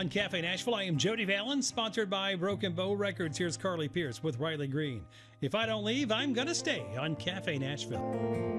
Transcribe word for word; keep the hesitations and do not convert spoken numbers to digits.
On Cafe Nashville, I am Jody Valens, sponsored by Broken Bow Records. Here's Carly Pierce with Riley Green. If I don't leave, I'm going to stay on Cafe Nashville.